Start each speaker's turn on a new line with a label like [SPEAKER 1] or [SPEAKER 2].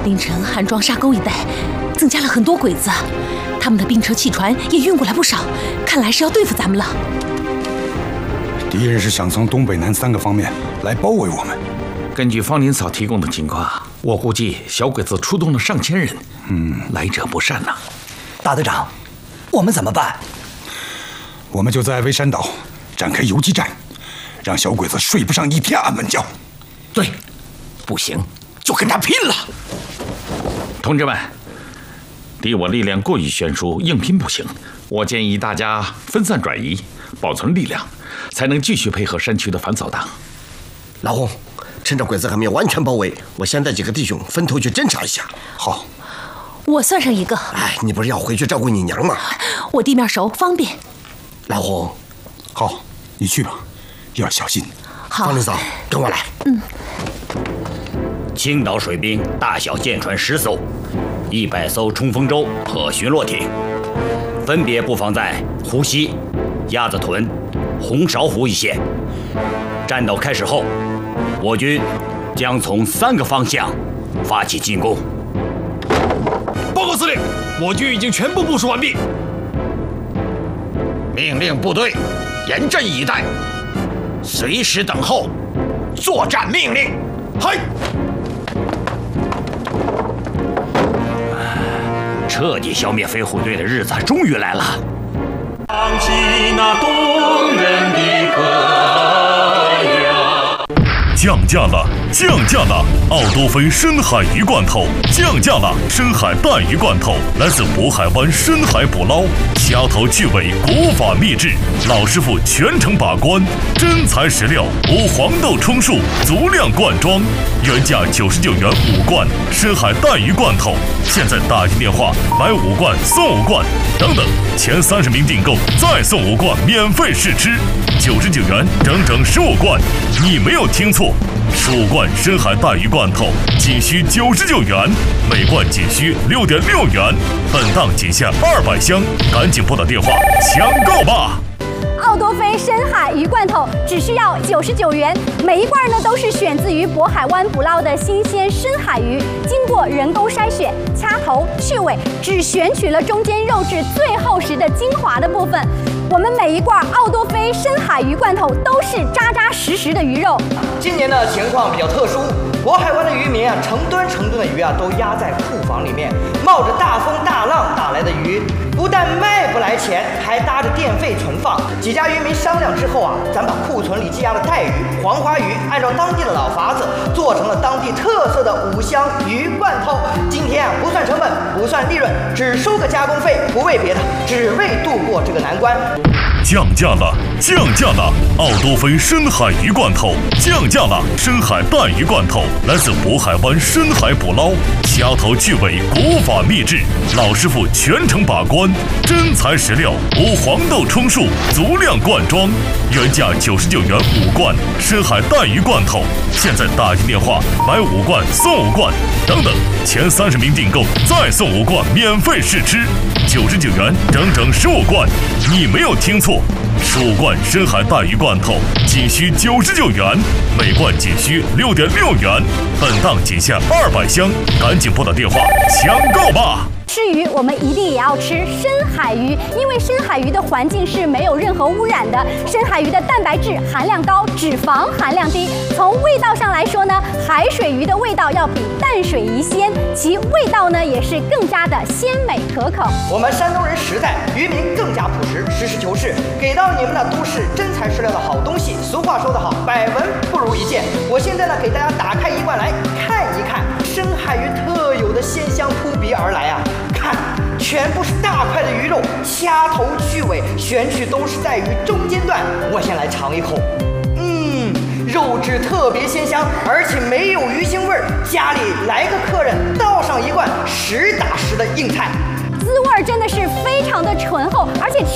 [SPEAKER 1] 凌晨韩庄沙沟一带增加了很多鬼子，他们的兵车汽船也运过来不少，看来是要对付咱们了。
[SPEAKER 2] 敌人是想从东北南3个方面来包围我们。
[SPEAKER 3] 根据方林嫂提供的情况，我估计小鬼子出动了上千人，来者不善呐。
[SPEAKER 4] 大队长，我们怎么办？
[SPEAKER 2] 我们就在微山岛展开游击战，让小鬼子睡不上一天安稳觉。
[SPEAKER 5] 对，不行就跟他拼了。
[SPEAKER 3] 同志们，敌我力量过于悬殊，硬拼不行。我建议大家分散转移，保存力量，才能继续配合山区的反扫荡。
[SPEAKER 5] 老洪，趁着鬼子还没有完全包围，我先带几个弟兄分头去侦查一下。
[SPEAKER 2] 好，
[SPEAKER 1] 我算上一个。
[SPEAKER 5] 哎，你不是要回去照顾你娘吗？
[SPEAKER 1] 我地面熟，方便。
[SPEAKER 5] 老洪，
[SPEAKER 2] 好，你去吧，要小心。
[SPEAKER 1] 好，
[SPEAKER 5] 方林嫂，跟我来。
[SPEAKER 6] 青岛水兵大小舰船10艘，100艘冲锋舟和巡逻艇，分别布防在湖西、鸭子屯、红苕湖一线。战斗开始后，我军将从3个方向发起进攻。
[SPEAKER 7] 报告司令，我军已经全部部署完毕。
[SPEAKER 6] 命令部队严阵以待，随时等候作战命令。
[SPEAKER 7] 嗨！
[SPEAKER 6] 彻底消灭飞虎队的日子终于来了。
[SPEAKER 8] 唱起那动人的歌谣。
[SPEAKER 9] 降价了，降价了！奥多菲深海鱼罐头降价了，深海带鱼罐头来自渤海湾深海捕捞，掐头去尾，古法秘制，老师傅全程把关，真材实料，无黄豆充数，足量灌装，原价99元5罐深海带鱼罐头，现在打进电话买5罐送5罐，等等，前30名订购再送5罐免费试吃，99元整整15罐，你没有听错，15罐深海带鱼罐头仅需99元，每罐仅需6.6元，本档仅限200箱，赶紧拨打电话抢购吧！
[SPEAKER 10] 奥多菲深海鱼罐头只需要99元，每一罐呢都是选自于渤海湾捕捞的新鲜深海鱼，经过人工筛选、掐头去尾，只选取了中间肉质最厚实的精华的部分。我们每一罐奥多菲深海鱼罐头都是扎扎实实的鱼肉。
[SPEAKER 11] 今年的情况比较特殊，渤海湾的渔民成吨成吨的鱼都压在库房里面，冒着大风大浪打来的鱼，不但卖不来钱，还搭着电费存放。几家渔民商量之后咱把库存里积压的带鱼、黄花鱼，按照当地的老法子，做成了当地特色的5香鱼罐头。今天不算成本，不算利润，只收个加工费，不为别的，只为度过这个难关。
[SPEAKER 9] 降价了，降价了！奥多菲深海鱼罐头降价了，深海带鱼罐头来自渤海湾深海捕捞，掐头去尾，古法秘制，老师傅全程把关，真材实料，无黄豆充数，足量灌装，原价99元5罐深海带鱼罐头，现在打进电话买5罐送5罐，等等，前30名订购再送5罐免费试吃，99元整整15罐，你没有听错，15罐深海带鱼罐头仅需99元，每罐仅需6.6元，本档仅限200箱，赶紧拨打电话抢购吧！
[SPEAKER 10] 吃鱼，我们一定也要吃深海鱼，因为深海鱼的环境是没有任何污染的。深海鱼的蛋白质含量高，脂肪含量低。从味道上来说呢，海水鱼的味道要比淡水鱼鲜，其味道呢也是更加的鲜美可口。
[SPEAKER 11] 我们山东人实在，渔民更加朴实，实事求是，给到你们那都是真材实料的好东西。俗话说得好，百闻不如一见。我现在呢，给大家打开一罐来看一看，深海鱼特有的鲜香扑鼻而来看，全部是大块的鱼肉，掐头去尾，选取都是在鱼中间段。我先来尝一口，肉质特别鲜香，而且没有鱼腥味儿。家里来个客人，倒上一罐实打实的硬菜，
[SPEAKER 10] 滋味真的是非常的醇厚，而且